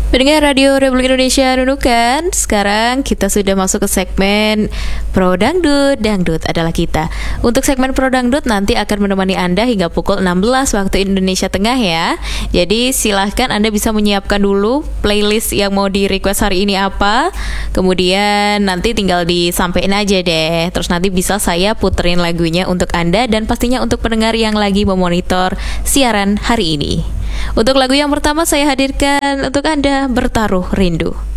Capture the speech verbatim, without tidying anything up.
Pendengar Radio Republik Indonesia Nunukan, sekarang kita sudah masuk ke segmen Pro Dangdut. Dangdut adalah kita. Untuk segmen Pro Dangdut nanti akan menemani Anda hingga pukul enam belas waktu Indonesia Tengah ya. Jadi silahkan Anda bisa menyiapkan dulu playlist yang mau di request hari ini apa. Kemudian nanti tinggal disampaikan aja deh. Terus nanti bisa saya puterin lagunya untuk Anda dan pastinya untuk pendengar yang lagi memonitor siaran hari ini. Untuk lagu yang pertama saya hadirkan untuk Anda, Bertaruh Rindu.